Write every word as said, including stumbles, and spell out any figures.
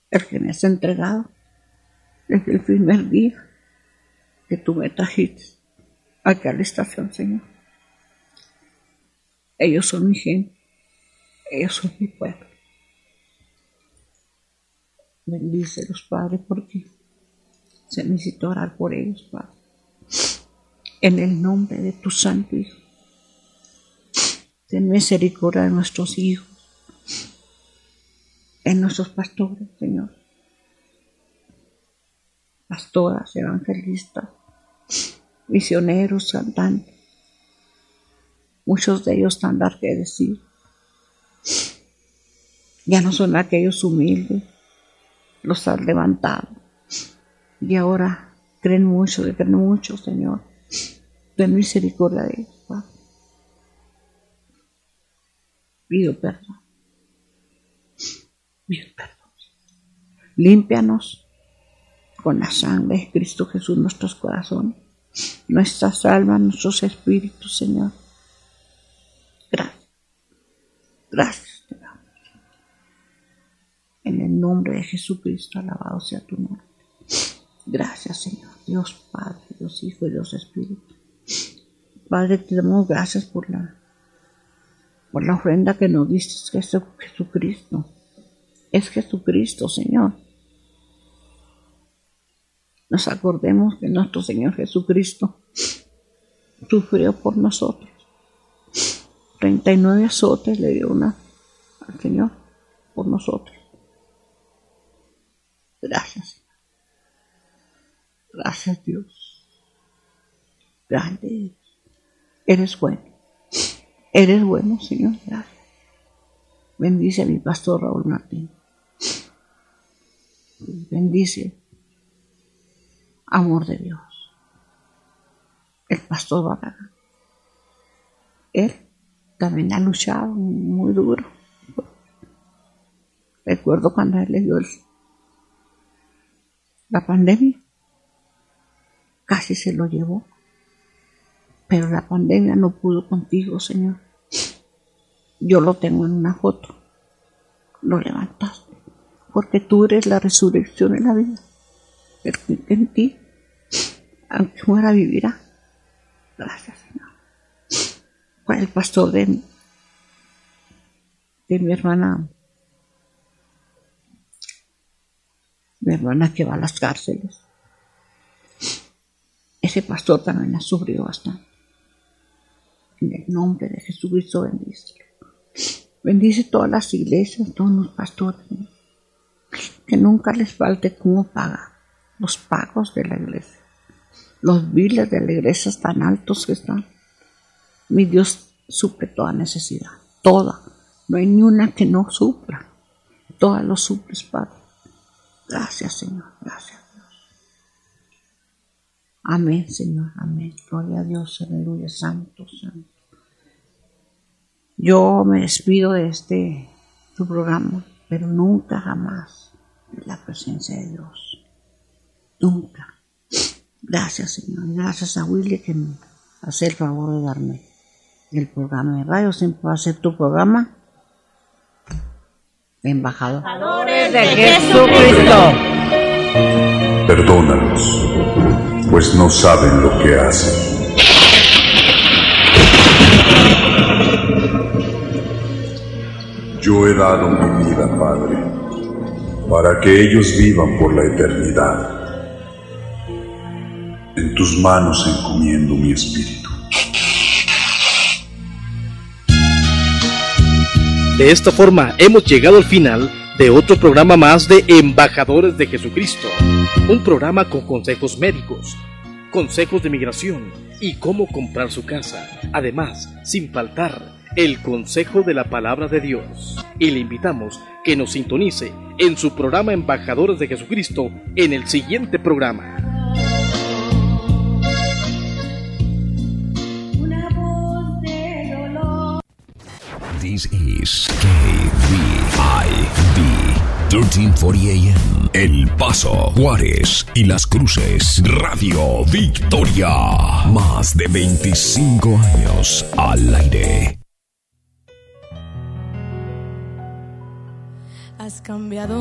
el que me has entregado desde el primer día que tú me trajiste aquí a la estación, Señor. Ellos son mi gente, ellos son mi pueblo. Bendícelos, Padre, porque se necesita orar por ellos, Padre. En el nombre de tu Santo Hijo. Ten misericordia de nuestros hijos, en nuestros pastores, Señor. Pastoras, evangelistas, misioneros, cantantes. Muchos de ellos tendrán que decir. Ya no son aquellos humildes, los has levantado. Y ahora creen mucho, creen mucho, Señor. Ten misericordia de ellos, Padre. Pido perdón. Pido perdón. Límpianos con la sangre de Cristo Jesús nuestros corazones, nuestras almas, nuestros espíritus, Señor. Gracias. Gracias, te damos. En el nombre de Jesucristo, alabado sea tu nombre. Gracias, Señor. Dios Padre, Dios Hijo y Dios Espíritu. Padre, te damos gracias por la, por la ofrenda que nos diste, que es Jesucristo. Es Jesucristo, Señor. Nos acordemos que nuestro Señor Jesucristo sufrió por nosotros. treinta y nueve azotes le dio una al Señor por nosotros. Gracias, Señor. Gracias, Dios. Grande Dios. Eres bueno. Eres bueno, Señor. Gracias. Bendice a mi pastor Raúl Martín. Bendice, amor de Dios, el pastor Barragán. Él también ha luchado muy duro. Recuerdo cuando él le dio el, la pandemia, casi se lo llevó, pero la pandemia no pudo contigo, Señor. Yo lo tengo en una foto, lo levantaste, porque tú eres la resurrección y la vida. El que en ti, aunque muera, vivirá. Gracias, Señor. Fue el pastor de, de mi hermana, mi hermana que va a las cárceles. Ese pastor también ha sufrido bastante. En el nombre de Jesucristo, bendice. Bendice todas las iglesias, todos los pastores, ¿no? Que nunca les falte cómo pagar los pagos de la iglesia. Los biles de la iglesia tan altos que están. Mi Dios suple toda necesidad, toda. No hay ni una que no supla. Todas lo suples, Padre. Gracias, Señor. Gracias, Dios. Amén, Señor. Amén. Gloria a Dios. Aleluya. Santo, santo. Yo me despido de este tu programa, pero nunca jamás de la presencia de Dios. Nunca. Gracias, Señor. Gracias a Willy que me hace el favor de darme el programa de radio. Siempre va a ser tu programa. Embajadores de Jesucristo. Perdónalos, pues no saben lo que hacen. Yo he dado mi vida, Padre, para que ellos vivan por la eternidad. En tus manos encomiendo mi espíritu. De esta forma hemos llegado al final de otro programa más de Embajadores de Jesucristo. Un programa con consejos médicos, consejos de migración y cómo comprar su casa. Además, sin faltar, el consejo de la palabra de Dios. Y le invitamos que nos sintonice en su programa Embajadores de Jesucristo en el siguiente programa. This is K V I V thirteen forty A M El Paso, Juárez y Las Cruces. Radio Victoria. Más de veinticinco años al aire. Has cambiado